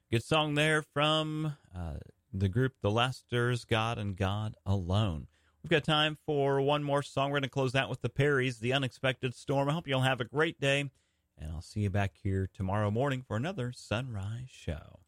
Good song there from the group The Lasters, God and God Alone. We've got time for one more song. We're going to close out with the Perrys, The Unexpected Storm. I hope you'll have a great day, and I'll see you back here tomorrow morning for another Sunrise Show.